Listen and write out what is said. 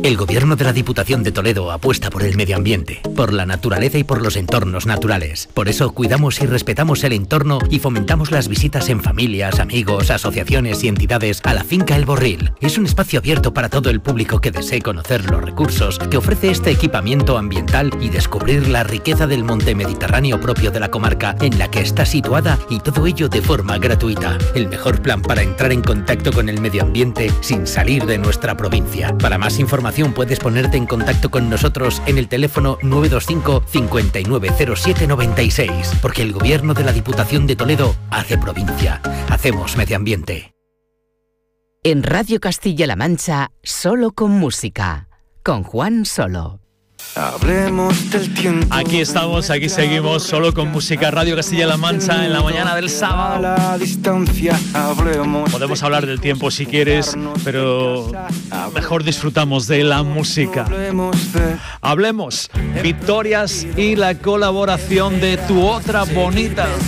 El Gobierno de la Diputación de Toledo apuesta por el medio ambiente, por la naturaleza y por los entornos naturales. Por eso cuidamos y respetamos el entorno y fomentamos las visitas en familias, amigos, asociaciones y entidades a la finca El Borril. Es un espacio abierto para todo el público que desee conocer los recursos que ofrece este equipamiento ambiental y descubrir la riqueza del monte mediterráneo propio de la comarca en la que está situada, y todo ello de forma gratuita. El mejor plan para entrar en contacto con el medio ambiente sin salir de nuestra provincia. Para más información puedes ponerte en contacto con nosotros en el teléfono 925 590796, porque el Gobierno de la Diputación de Toledo hace provincia. Hacemos medio ambiente. En Radio Castilla-La Mancha, Solo con Música, con Juan Solo. Hablemos del tiempo. Aquí estamos, aquí seguimos, Solo con Música, Radio Castilla-La Mancha, en la mañana del sábado. La distancia, podemos hablar del tiempo si quieres, pero mejor disfrutamos de la música. Hablemos victorias y la colaboración de Tu Otra Bonita.